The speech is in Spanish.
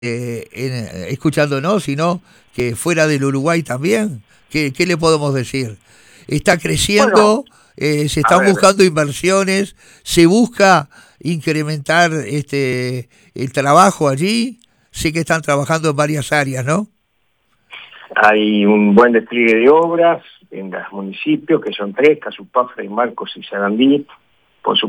escuchándonos, sino que fuera del Uruguay también. ¿Qué le podemos decir? Está Bueno, creciendo, se a están ver, buscando inversiones, se busca incrementar el trabajo allí. Sé que están trabajando en varias áreas, ¿no? hay un buen despliegue de obras en los municipios, que son tres: Casupá, Fray Marcos y Sarandí.